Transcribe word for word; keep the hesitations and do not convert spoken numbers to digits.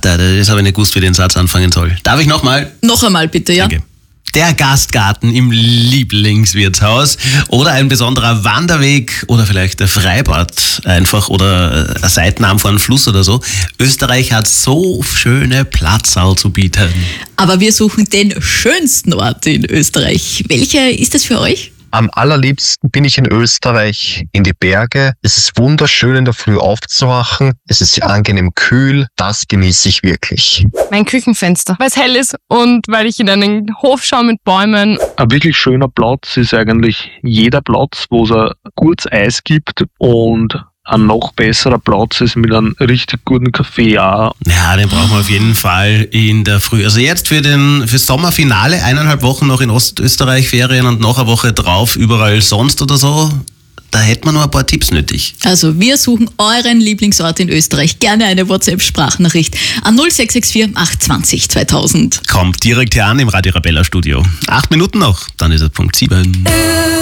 da, das habe ich nicht gewusst, wie ich den Satz anfangen soll. Darf ich nochmal? Noch einmal bitte, ja. Danke. Der Gastgarten im Lieblingswirtshaus oder ein besonderer Wanderweg oder vielleicht ein Freibad einfach oder ein Seitenarm vor einem Fluss oder so. Österreich hat so schöne Platzal zu bieten. Aber wir suchen den schönsten Ort in Österreich. Welcher ist das für euch? Am allerliebsten bin ich in Österreich, in die Berge. Es ist wunderschön, in der Früh aufzuwachen. Es ist angenehm kühl. Das genieße ich wirklich. Mein Küchenfenster, weil es hell ist und weil ich in einen Hof schaue mit Bäumen. Ein wirklich schöner Platz ist eigentlich jeder Platz, wo es ein gutes Eis gibt und ein noch besserer Platz ist mit einem richtig guten Kaffee auch. Ja, den brauchen wir auf jeden Fall in der Früh. Also jetzt für den fürs Sommerfinale, eineinhalb Wochen noch in Ostösterreich Ferien und noch eine Woche drauf überall sonst oder so. Da hätten wir noch ein paar Tipps nötig. Also wir suchen euren Lieblingsort in Österreich. Gerne eine WhatsApp-Sprachnachricht an null sechs sechs vier acht zwei null zweitausend. Kommt direkt hier an im Radio Arabella Studio. Acht Minuten noch, dann ist es Punkt sieben.